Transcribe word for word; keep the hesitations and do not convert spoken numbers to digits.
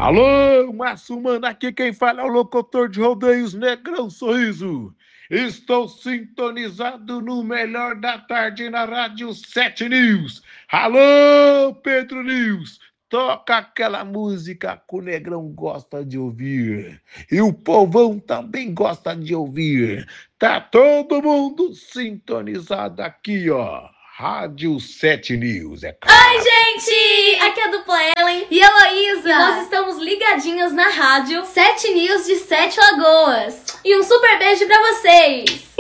Alô, Massumana, aqui quem fala é o locutor de rodeios Negrão Sorriso. Estou sintonizado no melhor da tarde na Rádio sete News. Alô, Pedro News, toca aquela música que o Negrão gosta de ouvir. E o povão também gosta de ouvir. Tá todo mundo sintonizado aqui, ó. Rádio sete News, é Oi, claro. gente! Aqui é a dupla Ellen e Heloísa. E nós estamos ligadinhos na rádio sete News de Sete Lagoas. E um super beijo pra vocês!